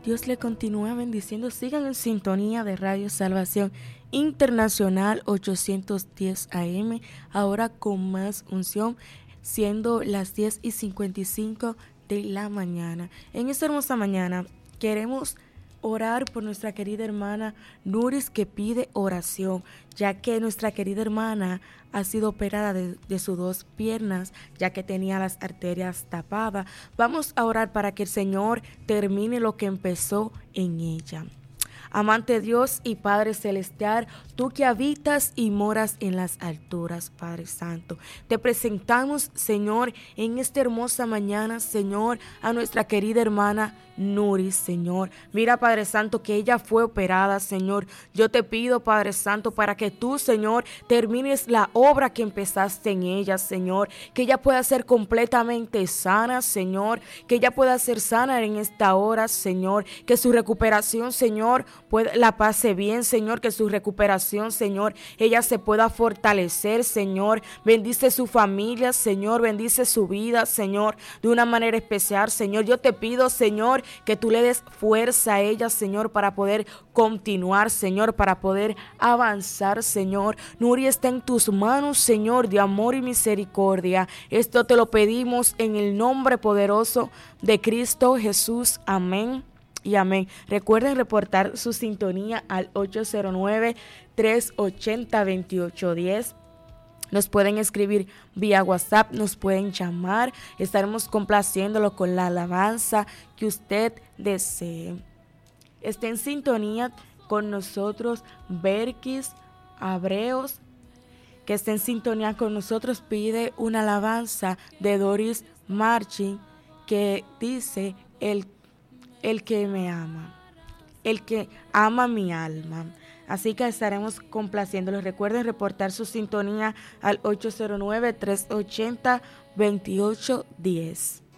Dios le continúa bendiciendo. Sigan en sintonía de Radio Salvación Internacional 810 AM, ahora con más unción, siendo las 10:55 de la mañana. En esta hermosa mañana queremos orar por nuestra querida hermana Nuris, que pide oración, ya que nuestra querida hermana ha sido operada de sus dos piernas, ya que tenía las arterias tapadas. Vamos a orar para que el Señor termine lo que empezó en ella. Amante Dios y Padre Celestial, tú que habitas y moras en las alturas, Padre Santo, te presentamos, Señor, en esta hermosa mañana, Señor, a nuestra querida hermana Nuris, Señor. Mira, Padre Santo, que ella fue operada, Señor. Yo te pido, Padre Santo, para que tú, Señor, termines la obra que empezaste en ella, Señor, que ella pueda ser completamente sana, Señor, que ella pueda ser sana en esta hora, Señor, que su recuperación, Señor, la pase bien, Señor, que su recuperación, Señor, ella se pueda fortalecer, Señor. Bendice su familia, Señor, bendice su vida, Señor, de una manera especial, Señor. Yo te pido, Señor, que tú le des fuerza a ella, Señor, para poder continuar, Señor, para poder avanzar, Señor. Nuri está en tus manos, Señor, de amor y misericordia. Esto te lo pedimos en el nombre poderoso de Cristo Jesús. Amén y amén. Recuerden reportar su sintonía al 809-380-2810. Nos pueden escribir vía WhatsApp, nos pueden llamar. Estaremos complaciéndolo con la alabanza que usted desee. Esté en sintonía con nosotros Berkis Abreos, que esté en sintonía con nosotros. Pide una alabanza de Doris Marching que dice: el que me ama, el que ama mi alma. Así que estaremos complaciéndolos. Recuerden reportar su sintonía al 809-380-2810.